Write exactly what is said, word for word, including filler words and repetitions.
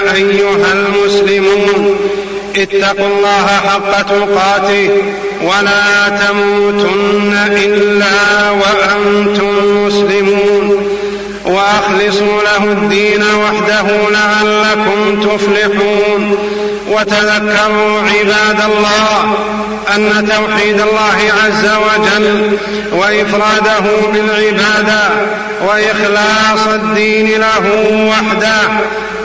أيها المسلمون اتقوا الله حق تقاته ولا تموتن إلا وأنتم مسلمون وأخلصوا له الدين وحده لعلكم تفلحون. وتذكروا عباد الله أن توحيد الله عز وجل وإفراده بالعبادة وإخلاص الدين له وحده